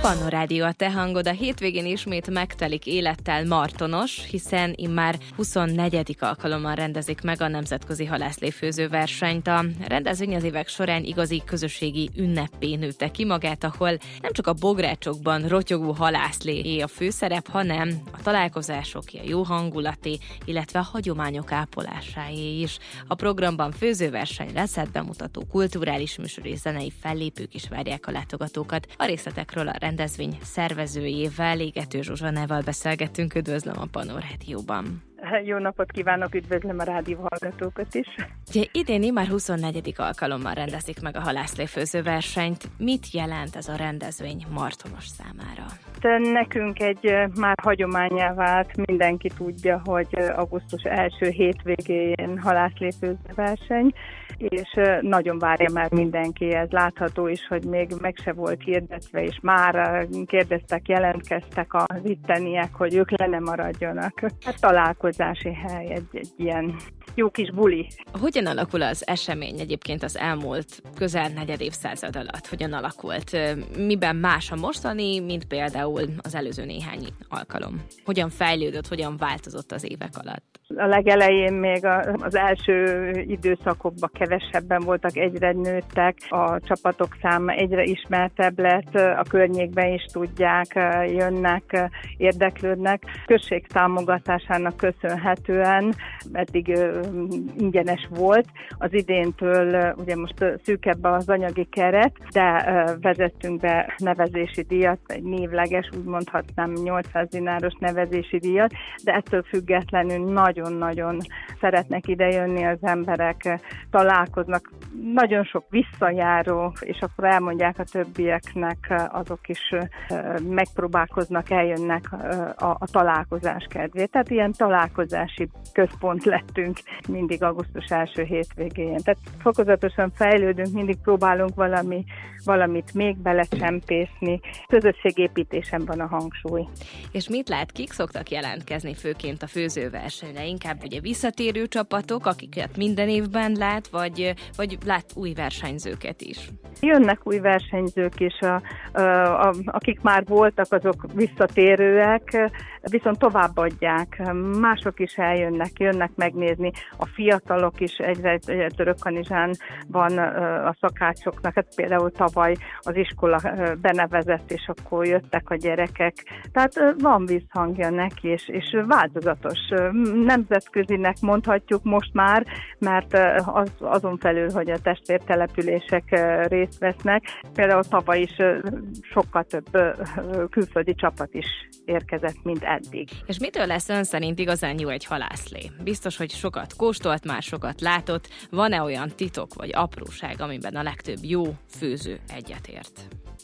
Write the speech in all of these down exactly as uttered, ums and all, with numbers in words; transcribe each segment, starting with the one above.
Pannorádió a te hangod, a hétvégén ismét megtelik élettel Martonos, hiszen immár huszonnegyedik alkalommal rendezik meg a Nemzetközi Halászléfőző versenyt. A rendezvény az évek során igazi közösségi ünneppé nőtte ki magát, ahol nem csak a bográcsokban rotyogó halászlé a főszerep, hanem a találkozásoké, a jó hangulaté, illetve a hagyományok ápolásáé is. A programban főzőverseny, receptbemutató, kulturális műsor és zenei fellépők is várják a látogatókat. A részletekről a rendezvény szervezőjével, Égető Zsuzsannával beszélgettünk. Üdvözlöm a Pannorádióban. Jó napot kívánok, üdvözlöm a rádió hallgatókat is. Ugye idén immár huszonnegyedik alkalommal rendezik meg a halászléfőző versenyt. Mit jelent ez a rendezvény Martonos számára? Nekünk egy már hagyománnyá vált, mindenki tudja, hogy augusztus első hétvégén halászléfőző verseny, és nagyon várja már mindenki, ez látható is, hogy még meg se volt hirdetve, és már kérdeztek, jelentkeztek az itteniek, hogy ők le ne maradjanak. Hát találkozási hely, egy, egy ilyen jó kis buli. Hogyan alakul az esemény egyébként az elmúlt közel negyed évszázad alatt? Hogyan alakult? Miben más a mostani, mint például az előző néhány alkalom? Hogyan fejlődött, hogyan változott az évek alatt? A legelején még az első időszakokban kevesebben voltak, egyre nőttek, a csapatok száma egyre ismertebb lett, a környékben is tudják, jönnek, érdeklődnek. Község támogatásának köszönhetően eddig ingyenes volt. Az idéntől ugye most szűkebb az anyagi keret, de vezettünk be nevezési díjat, egy névleges, úgy mondhatnám nyolcszáz dináros nevezési díjat, de ettől függetlenül nagyon-nagyon szeretnek idejönni az emberek, találkoznak, nagyon sok visszajáró, és akkor elmondják a többieknek, azok is megpróbálkoznak, eljönnek a, a találkozás kedvéért. Tehát ilyen találkozási központ lettünk mindig augusztus első hétvégén. Tehát fokozatosan fejlődünk, mindig próbálunk valami, valamit még belecsempészni. Közösségépítésen van a hangsúly. És mit lát, kik szoktak jelentkezni főként a főzőversenyre? Inkább ugye visszatérő csapatok, akiket minden évben lát, vagy, vagy lát új versenyzőket is? Jönnek új versenyzők is, a, a, a, akik már voltak, azok visszatérőek, viszont továbbadják. Mások is eljönnek, jönnek megnézni. A fiatalok is egyre, egyre Törökkanizsán van a szakácsoknak. Hát például tavaly az iskola benevezett, és akkor jöttek a gyerekek. Tehát van visszhangja neki, és, és változatos. Nemzetközinek mondhatjuk most már, mert az, azon felül, hogy a testvértelepülések részt vesznek. Például tavaly is sokkal több külföldi csapat is érkezett, mint eddig. És mitől lesz ön szerint igazán jó egy halászlé? Biztos, hogy sokat kóstolt, már sokat látott. Van-e olyan titok vagy apróság, amiben a legtöbb jó főző egyetért?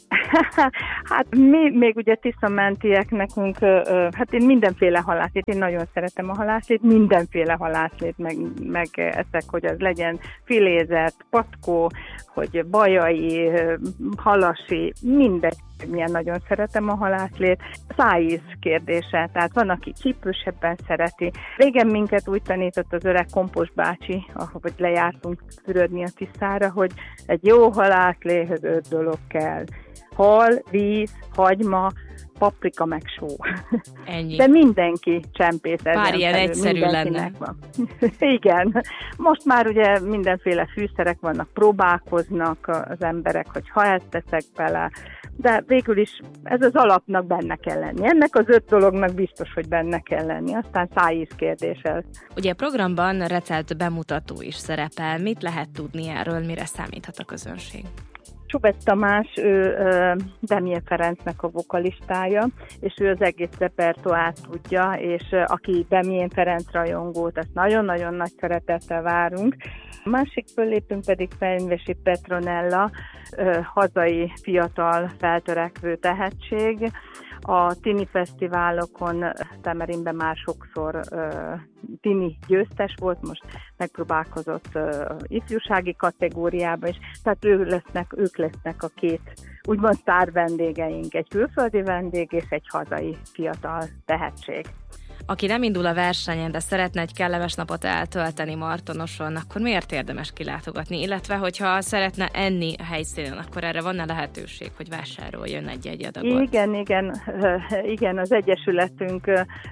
Hát mi még ugye tiszamentiek nekünk, hát én mindenféle halászlét, én nagyon szeretem a halászlét, mindenféle halászlét meg, meg eszek, hogy az legyen filézett, patkó, hogy bajai, halasi, mindegy. Milyen nagyon szeretem a halászlét. Szájíz kérdése, tehát van, aki csípősebben szereti. Régen minket úgy tanított az öreg Kompos bácsi, ahogy lejártunk fürödni a Tiszára, hogy egy jó halászléhez öt dolog kell. Hal, víz, hagyma, paprika meg só. Ennyi. De mindenki csempész ezen. Pár ilyen egyszerű lenne. Van. Igen. Most már ugye mindenféle fűszerek vannak, próbálkoznak az emberek, hogy ha ezt teszek bele, de végül is ez az alapnak benne kell lenni. Ennek az öt dolognak biztos, hogy benne kell lenni. Aztán szájíz kérdése. Ugye a programban recept bemutató is szerepel. Mit lehet tudni erről, mire számíthat a közönség? Subett Tamás, ő Demjén Ferencnek a vokalistája, és ő az egész repertoárt tudja, és aki Demjén Ferenc rajongót, ezt nagyon-nagyon nagy szeretettel várunk. A másik föllépünk pedig Fenyvesi Petronella, hazai fiatal feltörekvő tehetség. A tini fesztiválokon Temerinben már sokszor uh, tini győztes volt, most megpróbálkozott uh, ifjúsági kategóriába is, tehát ő lesznek, ők lesznek a két úgymond sztár vendégeink, egy külföldi vendég és egy hazai fiatal tehetség. Aki nem indul a versenyen, de szeretne egy kellemes napot eltölteni Martonoson, akkor miért érdemes kilátogatni? Illetve, hogyha szeretne enni a helyszínen, akkor erre van-e lehetőség, hogy vásároljon egy-egy adagot? Igen, igen, igen, az Egyesületünk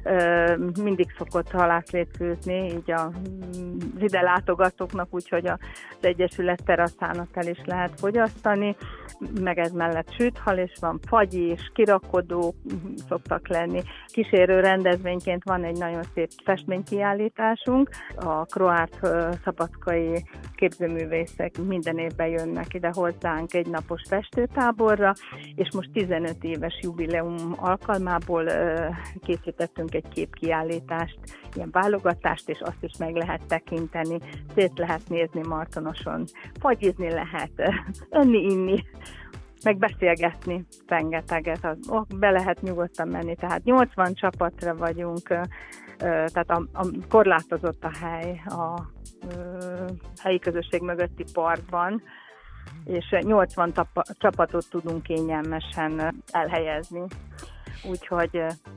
mindig szokott halászlét főzni, így az ide látogatóknak, úgyhogy az Egyesület teraszának el is lehet fogyasztani, meg ez mellett sült és van fagyi és kirakodók szoktak lenni. Kísérő rendezvényként van egy nagyon szép festménykiállításunk. A kroát szabadkai képzőművészek minden évben jönnek ide hozzánk egy napos festőtáborra, és most tizenöt éves jubileum alkalmából készítettünk egy képkiállítást, ilyen válogatást, és azt is meg lehet tekinteni, szét lehet nézni Martonoson, fagyizni lehet, enni, inni, meg beszélgetni rengeteget, be lehet nyugodtan menni, tehát nyolcvan csapatra vagyunk, tehát a, a korlátozott a hely a, a helyi közösség mögötti parkban, és nyolcvan tapa, csapatot tudunk kényelmesen elhelyezni, úgyhogy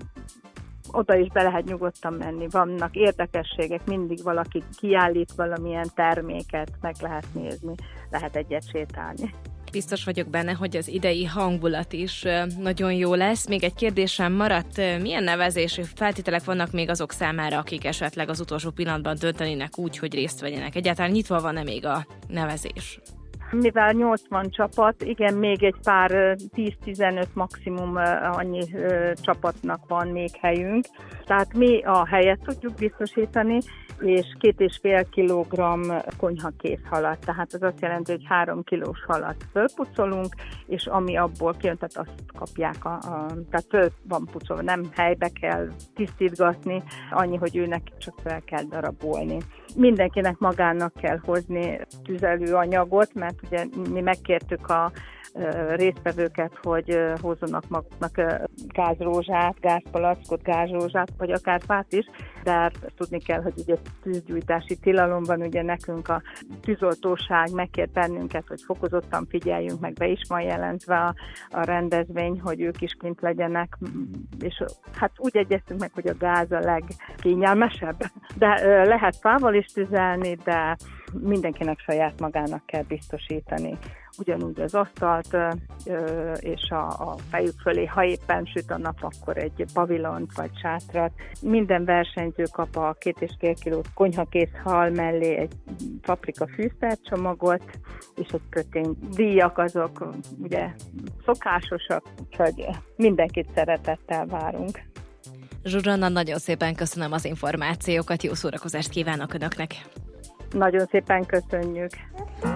oda is be lehet nyugodtan menni. Vannak érdekességek, mindig valaki kiállít valamilyen terméket, meg lehet nézni, lehet egyet sétálni. Biztos vagyok benne, hogy az idei hangulat is nagyon jó lesz. Még egy kérdésem maradt, milyen nevezési feltételek vannak még azok számára, akik esetleg az utolsó pillanatban döntenének úgy, hogy részt vegyenek? Egyáltalán nyitva van-e még a nevezés? Mivel nyolcvan csapat, igen, még egy pár tíz-tizenöt maximum annyi csapatnak van még helyünk. Tehát mi a helyet tudjuk biztosítani, és két és fél kilogramm konyhakész halat. Tehát az azt jelenti, hogy három kilós halat fölpucolunk, és ami abból kijön, tehát azt kapják, a, a, tehát föl van pucolva, nem helybe kell tisztítgatni, annyi, hogy őnek csak fel kell darabolni. Mindenkinek magának kell hozni tüzelőanyagot, mert ugye mi megkértük a résztvevőket, hogy hozzanak maguknak gázrózsát, gázpalackot, gázrózsát, vagy akár fát is, de tudni kell, hogy ugye tűzgyújtási tilalom van, ugye nekünk a tűzoltóság megkért bennünket, hogy fokozottan figyeljünk, meg be is van jelentve a, a rendezvény, hogy ők is kint legyenek, és hát úgy egyeztünk meg, hogy a gáz a legkényelmesebb, de lehet fával is tüzelni, de mindenkinek saját magának kell biztosítani. Ugyanúgy az asztalt és a, a fejük fölé, ha éppen süt a nap, akkor egy pavilont vagy sátrat. Minden versenyző kap a két és fél kilós konyhakész hal mellé egy paprika fűszercsomagot, és egy kötény. Díjak azok ugye szokásosak, úgyhogy mindenkit szeretettel várunk. Zsuzsanna, nagyon szépen köszönöm az információkat, jó szórakozást kívánok Önöknek! Nagyon szépen köszönjük!